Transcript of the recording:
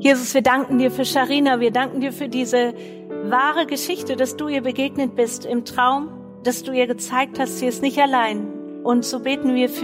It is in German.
Jesus, wir danken dir für Sharina, wir danken dir für diese wahre Geschichte, dass du ihr begegnet bist im Traum, dass du ihr gezeigt hast, sie ist nicht allein. Und so beten wir für